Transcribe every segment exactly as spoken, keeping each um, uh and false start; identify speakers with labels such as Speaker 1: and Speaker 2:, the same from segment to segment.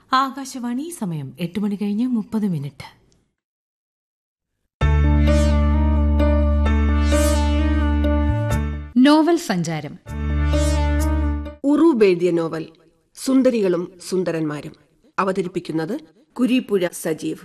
Speaker 1: ആകാശവാണി സമയം എട്ട് മണി കഴിഞ്ഞ് മുപ്പത് മിനിറ്റ്.
Speaker 2: നോവൽ സഞ്ചാരം.
Speaker 3: ഉറൂബ് എഴുതിയ നോവൽ സുന്ദരികളും സുന്ദരന്മാരും. അവതരിപ്പിക്കുന്നത് കുരീപ്പുഴ സജീവ്.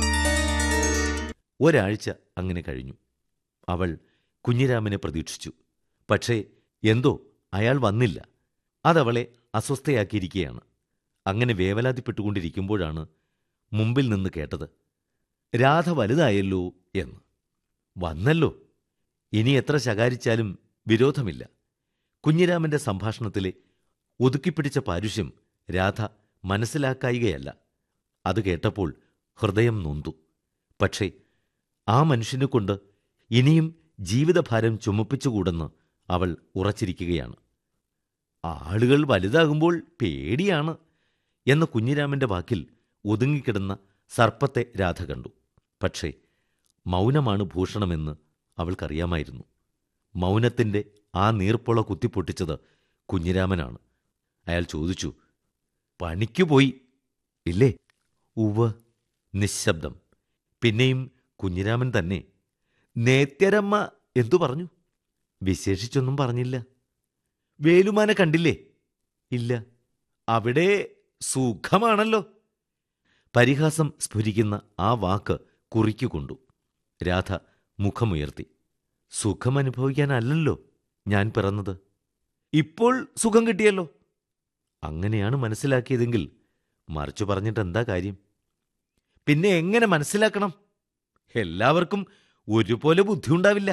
Speaker 4: ഒരാഴ്ച അങ്ങനെ കഴിഞ്ഞു. അവൾ കുഞ്ഞിരാമനെ പ്രതീക്ഷിച്ചു. പക്ഷേ എന്തോ അയാൾ വന്നില്ല. അതവളെ അസ്വസ്ഥയാക്കിയിരിക്കുകയാണ്. അങ്ങനെ വേവലാതിപ്പെട്ടുകൊണ്ടിരിക്കുമ്പോഴാണ് മുമ്പിൽ നിന്ന് കേട്ടത്, രാധ വലുതായല്ലോ എന്ന്. വന്നല്ലോ, ഇനി എത്ര ശകാരിച്ചാലും വിരോധമില്ല. കുഞ്ഞിരാമന്റെ സംഭാഷണത്തിലെ ഒതുക്കിപ്പിടിച്ച പാരുഷ്യം രാധ മനസ്സിലാക്കായികയല്ല. അത് കേട്ടപ്പോൾ ഹൃദയം നൊന്തു. പക്ഷേ ആ മനുഷ്യനെ കൊണ്ട് ഇനിയും ജീവിതഭാരം ചുമപ്പിച്ചുകൂടെന്ന് അവൾ ഉറച്ചിരിക്കുകയാണ്. ആളുകൾ വലുതാകുമ്പോൾ പേടിയാണ് എന്ന കുഞ്ഞിരാമന്റെ വാക്കിൽ ഒതുങ്ങിക്കിടന്ന സർപ്പത്തെ രാധ കണ്ടു. പക്ഷേ മൗനമാണ് ഭൂഷണമെന്ന് അവൾക്കറിയാമായിരുന്നു. മൗനത്തിൻ്റെ ആ നീർപ്പൊള കുത്തിപ്പൊട്ടിച്ചത് കുഞ്ഞിരാമനാണ്. അയാൾ ചോദിച്ചു, പണിക്കു പോയി ഇല്ലേ? ഉവ്വ്. നിശബ്ദം. പിന്നെയും കുഞ്ഞിരാമൻ തന്നെ. നേത്യരമ്മ എന്തു പറഞ്ഞു? വിശേഷിച്ചൊന്നും പറഞ്ഞില്ല. വേലുമാനെ കണ്ടില്ലേ? ഇല്ല. അവിടെ സുഖമാണല്ലോ. പരിഹാസം സ്ഫുരിക്കുന്ന ആ വാക്ക് കുറിക്കുകൊണ്ടു. രാധ മുഖമുയർത്തി. സുഖമനുഭവിക്കാനല്ലല്ലോ ഞാൻ പിറന്നത്. ഇപ്പോൾ സുഖം കിട്ടിയല്ലോ. അങ്ങനെയാണ് മനസ്സിലാക്കിയതെങ്കിൽ മറിച്ചു പറഞ്ഞിട്ടെന്താ കാര്യം? പിന്നെ എങ്ങനെ മനസ്സിലാക്കണം? എല്ലാവർക്കും ഒരുപോലെ ബുദ്ധിയുണ്ടാവില്ല.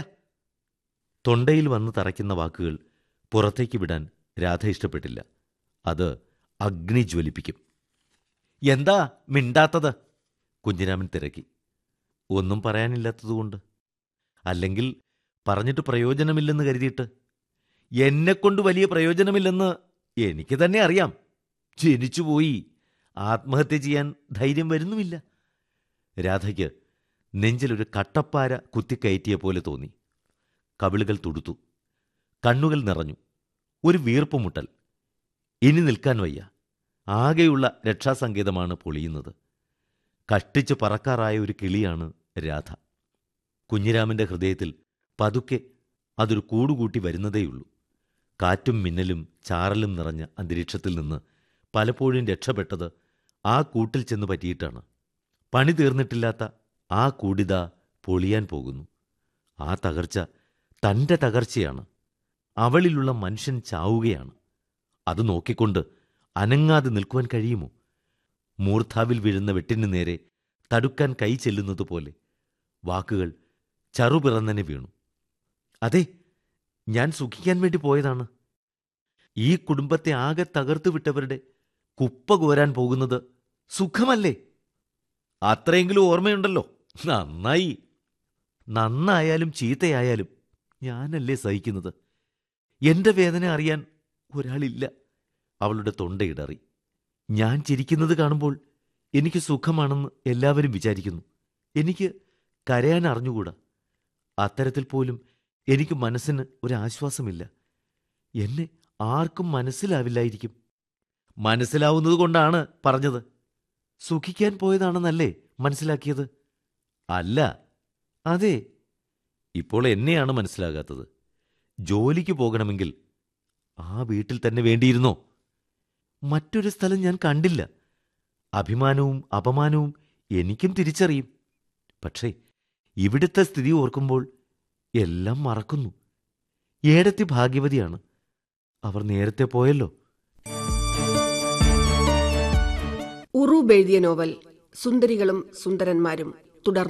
Speaker 4: തൊണ്ടയിൽ വന്ന് തറയ്ക്കുന്ന വാക്കുകൾ പുറത്തേക്ക് വിടാൻ രാധ ഇഷ്ടപ്പെട്ടില്ല. അത് അഗ്നി ജ്വലിപ്പിക്കും. എന്താ മിണ്ടാത്തത്? കുഞ്ഞിരാമൻ തിരക്കി. ഒന്നും പറയാനില്ലാത്തതുകൊണ്ട്. അല്ലെങ്കിൽ പറഞ്ഞിട്ട് പ്രയോജനമില്ലെന്ന് കരുതിയിട്ട്? എന്നെക്കൊണ്ട് വലിയ പ്രയോജനമില്ലെന്ന് എനിക്ക് തന്നെ അറിയാം. ജനിച്ചുപോയി. ആത്മഹത്യ ചെയ്യാൻ ധൈര്യം വരുന്നുമില്ല. രാധയ്ക്ക് നെഞ്ചിലൊരു കട്ടപ്പാര കുത്തിക്കയറ്റിയ പോലെ തോന്നി. കവിളുകൾ തുടുത്തു. കണ്ണുകൾ നിറഞ്ഞു. ഒരു വീർപ്പുമുട്ടൽ. ഇനി നിൽക്കാൻ വയ്യ. ആകെയുള്ള രക്ഷാസങ്കേതമാണ് പൊളിയുന്നത്. കഷ്ടിച്ച് പറക്കാറായ ഒരു കിളിയാണ് രാധ. കുഞ്ഞിരാമന്റെ ഹൃദയത്തിൽ പതുക്കെ അതൊരു കൂടുകൂട്ടി വരുന്നതേയുള്ളൂ. കാറ്റും മിന്നലും ചാറലും നിറഞ്ഞ അന്തരീക്ഷത്തിൽ നിന്ന് പലപ്പോഴും രക്ഷപ്പെട്ടത് ആ കൂട്ടിൽ ചെന്ന് പറ്റിയിട്ടാണ്. പണി തീർന്നിട്ടില്ലാത്ത ആ കൂടിത പൊളിയാൻ പോകുന്നു. ആ തകർച്ച തൻ്റെ തകർച്ചയാണ്. അവളിലുള്ള മനുഷ്യൻ ചാവുകയാണ്. അത് നോക്കിക്കൊണ്ട് അനങ്ങാതെ നിൽക്കുവാൻ കഴിയുമോ? മൂർധാവിൽ വീഴുന്ന വെട്ടിനു നേരെ തടുക്കാൻ കൈ ചെല്ലുന്നതുപോലെ വാക്കുകൾ ചറുപിറന്നനെ വീണു. അതെ, ഞാൻ സുഖിക്കാൻ വേണ്ടി പോയതാണ്. ഈ കുടുംബത്തെ ആകെ തകർത്തു വിട്ടവരുടെ കുപ്പ കോരാൻ പോകുന്നത് സുഖമല്ലേ? അത്രയെങ്കിലും ഓർമ്മയുണ്ടല്ലോ. നന്നായി. നന്നായാലും ചീത്തയായാലും ഞാനല്ലേ സഹിക്കുന്നത്. എന്റെ വേദന അറിയാൻ ഒരാളില്ല. അവളുടെ തൊണ്ടയിടറി. ഞാൻ ചിരിക്കുന്നത് കാണുമ്പോൾ എനിക്ക് സുഖമാണെന്ന് എല്ലാവരും വിചാരിക്കുന്നു. എനിക്ക് കരയാൻ അറിഞ്ഞുകൂടാ. അത്തരത്തിൽ പോലും എനിക്ക് മനസ്സിന് ഒരാശ്വാസമില്ല. എന്നെ ആർക്കും മനസ്സിലാവില്ലായിരിക്കും. മനസ്സിലാവുന്നത് കൊണ്ടാണ് പറഞ്ഞത്. സുഖിക്കാൻ പോയതാണെന്നല്ലേ മനസ്സിലാക്കിയത്? അല്ല. അതെ. ഇപ്പോൾ എന്നെയാണ് മനസ്സിലാകാത്തത്. ജോലിക്ക് പോകണമെങ്കിൽ ആ വീട്ടിൽ തന്നെ വേണ്ടിയിരുന്നോ? മറ്റൊരു സ്ഥലം ഞാൻ കണ്ടില്ല. അഭിമാനവും അപമാനവും എനിക്കും തിരിച്ചറിയും. പക്ഷേ ഇവിടുത്തെ സ്ഥിതി ഓർക്കുമ്പോൾ എല്ലാം മറക്കുന്നു. ഏടത്തി ഭാഗ്യവതിയാണ്. അവർ നേരത്തെ പോയല്ലോ.
Speaker 3: ഉറൂബ് എഴുതിയ നോവൽ സുന്ദരികളും സുന്ദരന്മാരും തുടർന്നു.